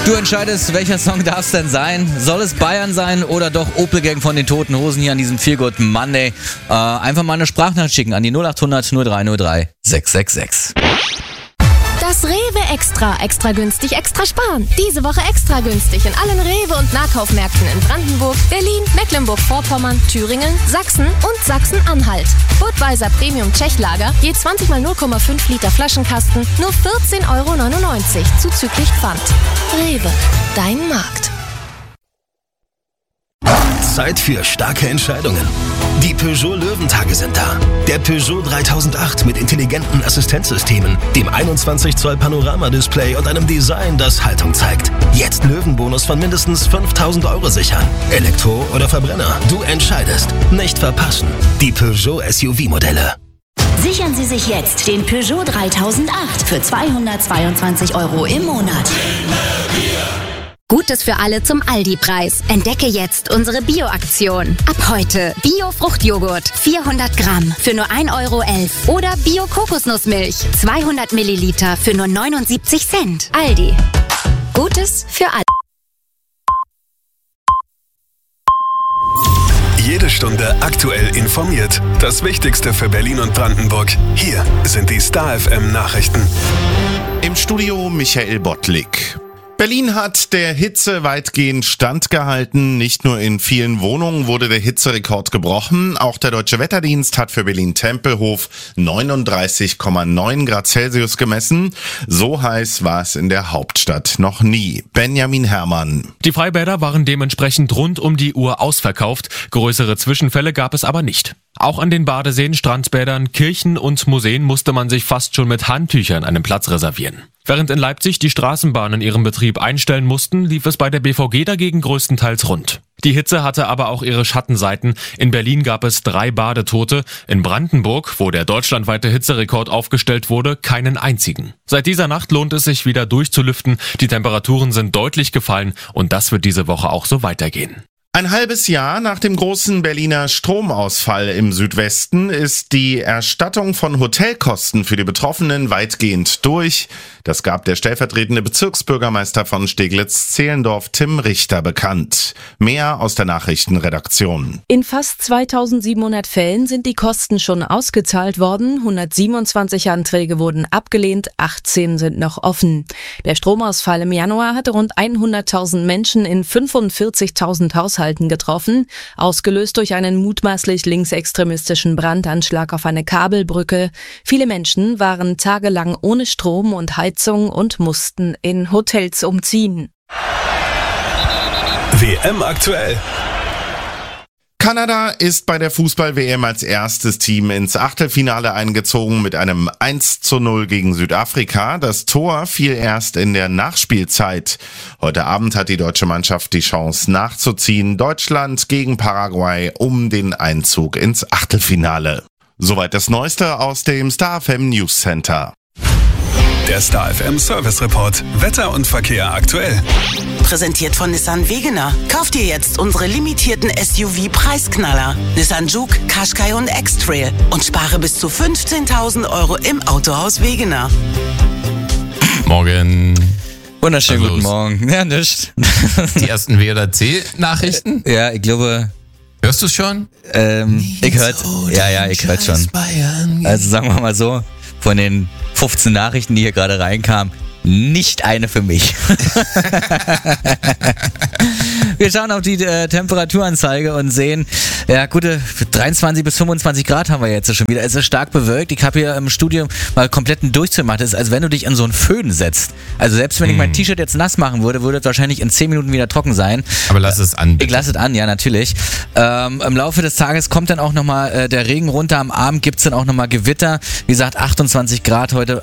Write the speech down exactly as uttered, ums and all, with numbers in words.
Du entscheidest, welcher Song darf es denn sein? Soll es Bayern sein oder doch Opel Gang von den Toten Hosen hier an diesem Feel Good Monday? Äh, einfach mal eine Sprachnachricht schicken an die null acht hundert null drei null drei sechs sechs sechs. Das Rewe Extra. Extra günstig, extra sparen. Diese Woche extra günstig in allen Rewe- und Nahkaufmärkten in Brandenburg, Berlin, Mecklenburg-Vorpommern, Thüringen, Sachsen und Sachsen-Anhalt. Budweiser Premium Tschechlager, je zwanzig mal null Komma fünf Liter Flaschenkasten, nur vierzehn Euro neunundneunzig, zuzüglich Pfand. Rewe, dein Markt. Zeit für starke Entscheidungen. Die Peugeot Löwentage sind da. Der Peugeot dreitausendacht mit intelligenten Assistenzsystemen, dem einundzwanzig Zoll Panorama-Display und einem Design, das Haltung zeigt. Jetzt Löwenbonus von mindestens fünftausend Euro sichern. Elektro oder Verbrenner, du entscheidest. Nicht verpassen. Die Peugeot S U V-Modelle. Sichern Sie sich jetzt den Peugeot dreitausendacht für zweihundertzweiundzwanzig Euro im Monat. Gutes für alle zum Aldi-Preis. Entdecke jetzt unsere Bio-Aktion. Ab heute Bio-Fruchtjoghurt vierhundert Gramm für nur ein Euro elf oder Bio-Kokosnussmilch zweihundert Milliliter für nur neunundsiebzig Cent. Aldi. Gutes für alle. Jede Stunde aktuell informiert. Das Wichtigste für Berlin und Brandenburg. Hier sind die Star F M Nachrichten. Im Studio Michael Bottlik. Berlin hat der Hitze weitgehend standgehalten. Nicht nur in vielen Wohnungen wurde der Hitzerekord gebrochen. Auch der Deutsche Wetterdienst hat für Berlin-Tempelhof neununddreißig Komma neun Grad Celsius gemessen. So heiß war es in der Hauptstadt noch nie. Benjamin Herrmann. Die Freibäder waren dementsprechend rund um die Uhr ausverkauft. Größere Zwischenfälle gab es aber nicht. Auch an den Badeseen, Strandbädern, Kirchen und Museen musste man sich fast schon mit Handtüchern einen Platz reservieren. Während in Leipzig die Straßenbahnen ihren Betrieb einstellen mussten, lief es bei der B V G dagegen größtenteils rund. Die Hitze hatte aber auch ihre Schattenseiten. In Berlin gab es drei Badetote, in Brandenburg, wo der deutschlandweite Hitzerekord aufgestellt wurde, keinen einzigen. Seit dieser Nacht lohnt es sich wieder durchzulüften, die Temperaturen sind deutlich gefallen und das wird diese Woche auch so weitergehen. Ein halbes Jahr nach dem großen Berliner Stromausfall im Südwesten ist die Erstattung von Hotelkosten für die Betroffenen weitgehend durch. Das gab der stellvertretende Bezirksbürgermeister von Steglitz-Zehlendorf, Tim Richter, bekannt. Mehr aus der Nachrichtenredaktion. In fast zweitausendsiebenhundert Fällen sind die Kosten schon ausgezahlt worden. hundertsiebenundzwanzig Anträge wurden abgelehnt, achtzehn sind noch offen. Der Stromausfall im Januar hatte rund hunderttausend Menschen in fünfundvierzigtausend Haushalten getroffen, ausgelöst durch einen mutmaßlich linksextremistischen Brandanschlag auf eine Kabelbrücke. Viele Menschen waren tagelang ohne Strom und Heizung und mussten in Hotels umziehen. W M aktuell. Kanada ist bei der Fußball-W M als erstes Team ins Achtelfinale eingezogen mit einem eins zu null gegen Südafrika. Das Tor fiel erst in der Nachspielzeit. Heute Abend hat die deutsche Mannschaft die Chance nachzuziehen. Deutschland gegen Paraguay um den Einzug ins Achtelfinale. Soweit das Neueste aus dem Star F M News Center. Der Star F M Service Report. Wetter und Verkehr aktuell. Präsentiert von Nissan Wegener. Kauft ihr jetzt unsere limitierten S U V-Preisknaller. Nissan Juke, Qashqai und X-Trail. Und spare bis zu fünfzehntausend Euro im Autohaus Wegener. Morgen. Wunderschönen guten Morgen. Ja, nicht. Die ersten W oder C-Nachrichten? Ja, ich glaube... Hörst du es schon? Ähm, ich hör's. Ja, ja, ich hör's schon. Also sagen wir mal so, von den fünfzehn Nachrichten, die hier gerade reinkamen, nicht eine für mich. Wir schauen auf die äh, Temperaturanzeige und sehen, ja, gute dreiundzwanzig bis fünfundzwanzig Grad haben wir jetzt schon wieder. Es ist stark bewölkt. Ich habe hier im Studio mal kompletten Durchzug gemacht. Es ist, als wenn du dich in so einen Föhn setzt. Also selbst wenn ich mein T-Shirt jetzt nass machen würde, würde es wahrscheinlich in zehn Minuten wieder trocken sein. Aber lass es an, bitte. Ich lasse es an, ja, natürlich. Ähm, im Laufe des Tages kommt dann auch nochmal äh, der Regen runter. Am Abend gibt es dann auch nochmal Gewitter. Wie gesagt, achtundzwanzig Grad heute